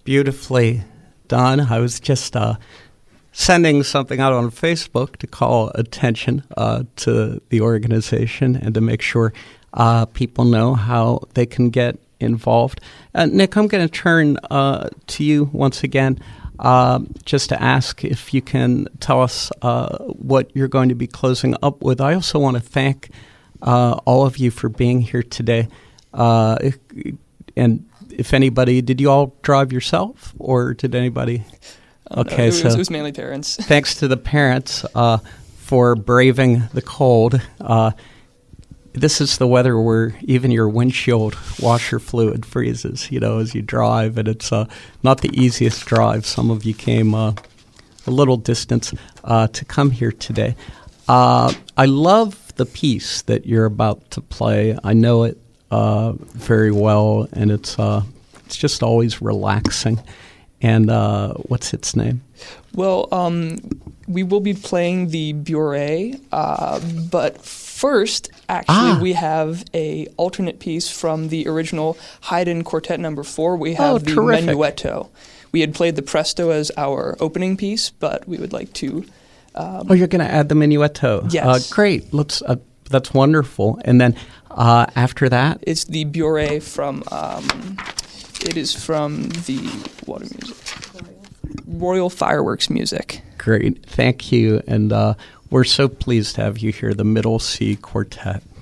beautifully done. I was just sending something out on Facebook to call attention to the organization and to make sure people know how they can get involved. Nick, I'm going to turn to you once again just to ask if you can tell us what you're going to be closing up with. I also want to thank all of you for being here today. And if anybody, did you all drive yourself, or did anybody? Okay, no, it was mainly parents. Thanks to the parents for braving the cold. This is the weather where even your windshield washer fluid freezes, as you drive, and it's not the easiest drive. Some of you came a little distance to come here today. I love the piece that you're about to play. I know it very well, and it's just always relaxing. And what's its name? Well, we will be playing the Bourrée, but first, actually, we have a alternate piece from the original Haydn Quartet No. 4. We have the terrific. Menuetto. We had played the Presto as our opening piece, but we would like to... you're going to add the Menuetto. Yes. Great. Let's. That's wonderful. And then after that? It's the Bourrée from... it is from the Water Music. Royal Fireworks Music. Great. Thank you. And we're so pleased to have you here, the Middle C Quartet.